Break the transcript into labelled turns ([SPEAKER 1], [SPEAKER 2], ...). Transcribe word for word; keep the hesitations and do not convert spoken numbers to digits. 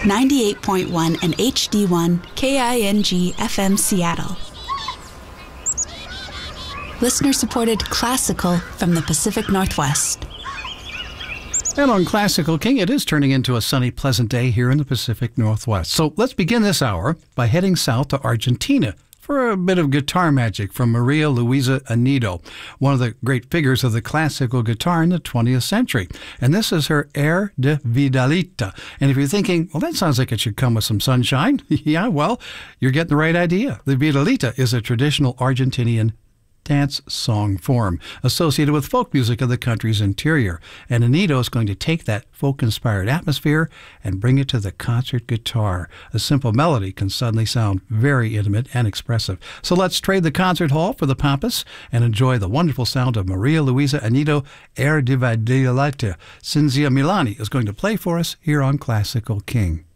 [SPEAKER 1] ninety-eight point one and H D one K I N G F M Seattle. Listener-supported classical from the Pacific Northwest.
[SPEAKER 2] And on Classical King, it is turning into a sunny, pleasant day here in the Pacific Northwest. So let's begin this hour by heading south to Argentina for a bit of guitar magic from Maria Luisa Anido, one of the great figures of the classical guitar in the twentieth century. And this is her Air de Vidalita. And if you're thinking, well, that sounds like it should come with some sunshine. Yeah, well, you're getting the right idea. The Vidalita is a traditional Argentinian dance song form associated with folk music of the country's interior. And Anido is going to take that folk-inspired atmosphere and bring it to the concert guitar. A simple melody can suddenly sound very intimate and expressive. So let's trade the concert hall for the pampas and enjoy the wonderful sound of Maria Luisa Anido, Air de Vidalita. Cinzia Milani is going to play for us here on Classical King.